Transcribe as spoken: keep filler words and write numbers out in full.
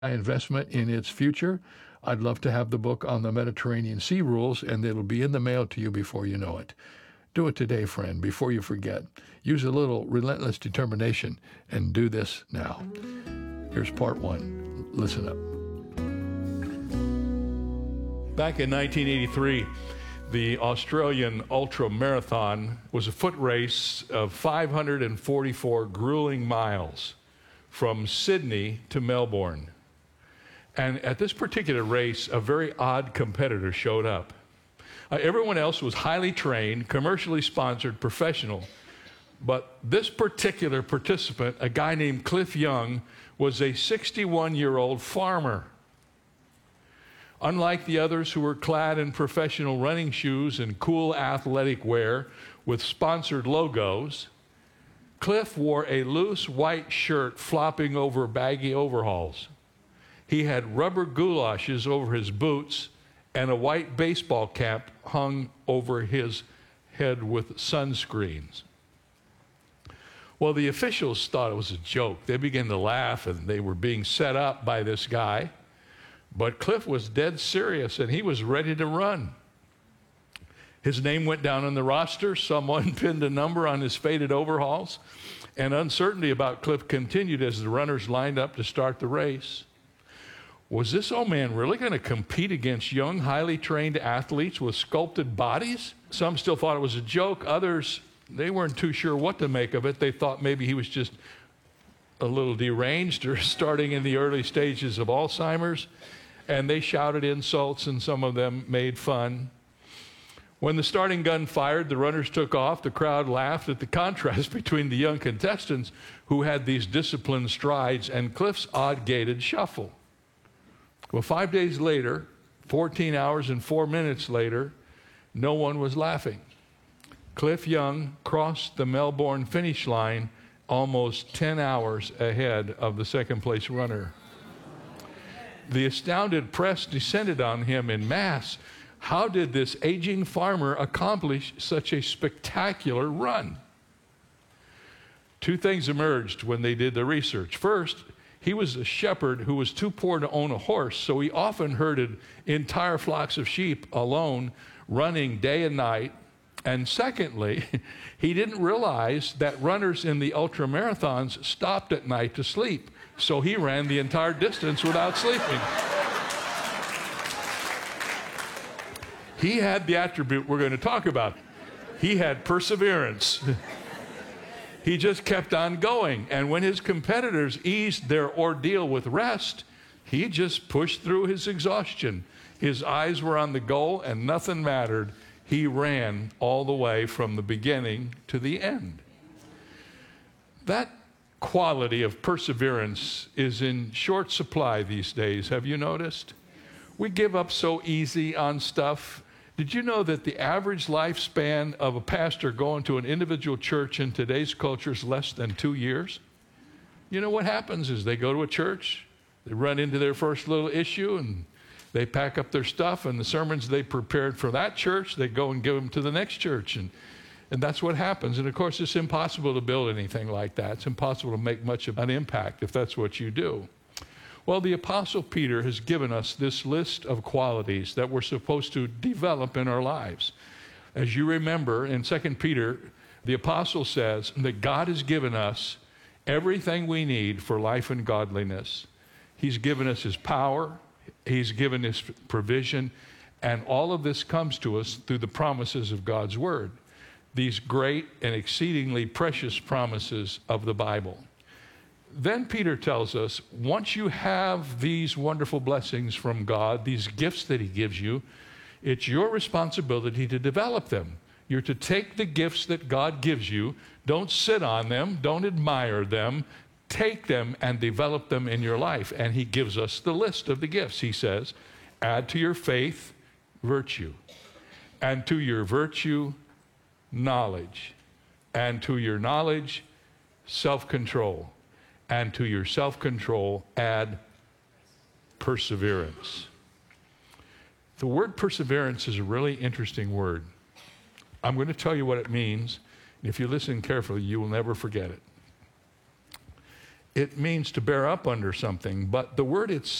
investment in its future. I'd love to have the book on the Mediterranean Sea rules, and it'll be in the mail to you before you know it. Do it today, friend, before you forget. Use a little relentless determination and do this now. Here's part one. Listen up. Back in nineteen eighty-three, the Australian Ultra Marathon was a foot race of five hundred forty-four grueling miles from Sydney to Melbourne. And at this particular race, a very odd competitor showed up. Uh, everyone else was highly trained, commercially sponsored, professional. But this particular participant, a guy named Cliff Young, was a sixty-one-year-old farmer. Unlike the others who were clad in professional running shoes and cool athletic wear with sponsored logos, Cliff wore a loose white shirt flopping over baggy overalls. He had rubber goulashes over his boots and a white baseball cap hung over his head with sunscreens. Well, the officials thought it was a joke. They began to laugh, and they were being set up by this guy. But Cliff was dead serious, and he was ready to run. His name went down on the roster. Someone pinned a number on his faded overalls, and uncertainty about Cliff continued as the runners lined up to start the race. Was this old man really going to compete against young, highly trained athletes with sculpted bodies? Some still thought it was a joke. Others, they weren't too sure what to make of it. They thought maybe he was just a little deranged or starting in the early stages of Alzheimer's. And they shouted insults, and some of them made fun. When the starting gun fired, the runners took off. The crowd laughed at the contrast between the young contestants who had these disciplined strides and Cliff's odd-gaited shuffle. Well, five days later, fourteen hours and four minutes later, no one was laughing. Cliff Young crossed the Melbourne finish line almost ten hours ahead of the second-place runner. The astounded press descended on him en masse. How did this aging farmer accomplish such a spectacular run? Two things emerged when they did the research. First, he was a shepherd who was too poor to own a horse, so he often herded entire flocks of sheep alone, running day and night. And secondly, he didn't realize that runners in the ultramarathons stopped at night to sleep, so he ran the entire distance without sleeping. He had the attribute we're going to talk about. He had perseverance. He just kept on going. And when his competitors eased their ordeal with rest, he just pushed through his exhaustion. His eyes were on the goal and nothing mattered. He ran all the way from the beginning to the end. That quality of perseverance is in short supply these days. Have you noticed? We give up so easy on stuff. Did you know that the average lifespan of a pastor going to an individual church in today's culture is less than two years? You know what happens is they go to a church, they run into their first little issue, and they pack up their stuff, and the sermons they prepared for that church, they go and give them to the next church. And, and that's what happens. And of course, it's impossible to build anything like that. It's impossible to make much of an impact if that's what you do. Well, the Apostle Peter has given us this list of qualities that we're supposed to develop in our lives. As you remember, in Second Peter, the Apostle says that God has given us everything we need for life and godliness. He's given us His power, He's given His provision, and all of this comes to us through the promises of God's Word, these great and exceedingly precious promises of the Bible. Then Peter tells us, once you have these wonderful blessings from God, these gifts that He gives you, it's your responsibility to develop them. You're to take the gifts that God gives you, don't sit on them, don't admire them, take them and develop them in your life. And He gives us the list of the gifts. He says, add to your faith, virtue, and to your virtue, knowledge, and to your knowledge, self-control. And to your self-control, add perseverance. The word perseverance is a really interesting word. I'm going to tell you what it means, and if you listen carefully, you will never forget it. it means to bear up under something, but the word